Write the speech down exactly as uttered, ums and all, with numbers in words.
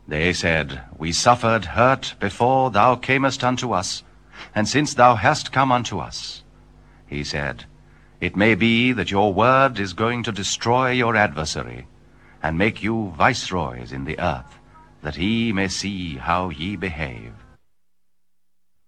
They said, We suffered hurt before thou camest unto us, and since thou hast come unto us. He said, It may be that your word is going to destroy your adversary, and make you viceroys in the earth, that he may see how ye behave.